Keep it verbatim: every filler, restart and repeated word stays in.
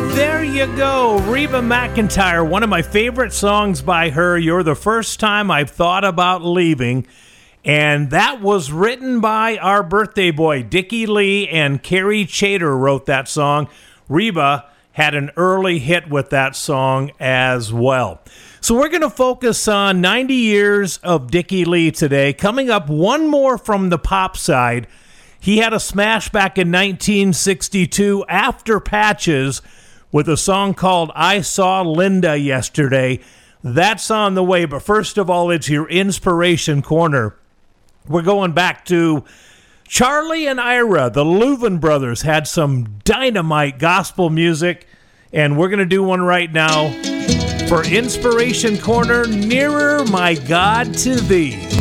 There you go, Reba McEntire, one of my favorite songs by her, You're the First Time I've Thought About Leaving. And that was written by our birthday boy, Dickie Lee, and Carrie Chater wrote that song. Reba had an early hit with that song as well. So we're going to focus on ninety years of Dickie Lee today. Coming up, one more from the pop side. He had a smash back in nineteen sixty-two after Patches with a song called I Saw Linda Yesterday. That's on the way, but first of all, it's your Inspiration Corner. We're going back to Charlie and Ira. The Louvin brothers had some dynamite gospel music, and we're going to do one right now for Inspiration Corner, Nearer My God to Thee.